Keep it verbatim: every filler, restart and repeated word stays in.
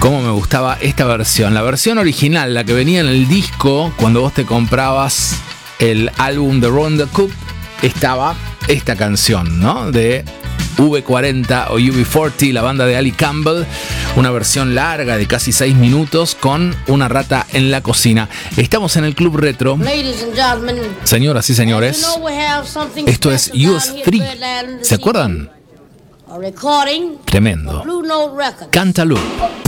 Cómo me gustaba esta versión. La versión original, la que venía en el disco, cuando vos te comprabas el álbum de Ronda Cook, estaba esta canción, ¿no? De V cuarenta o U B cuarenta, la banda de Ali Campbell. Una versión larga de casi seis minutos con una rata en la cocina. Estamos en el Club Retro. Señoras y señores, esto es U S tres. ¿Se acuerdan? Tremendo. Cántalo.